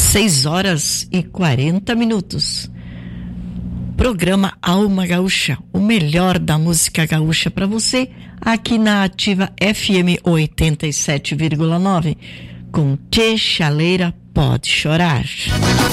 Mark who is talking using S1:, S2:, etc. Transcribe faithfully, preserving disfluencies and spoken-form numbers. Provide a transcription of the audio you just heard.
S1: seis horas e quarenta minutos. Programa Alma Gaúcha, o melhor da música gaúcha para você, aqui na Ativa F M oitenta e sete vírgula nove, com Tchê Chaleira Pode Chorar.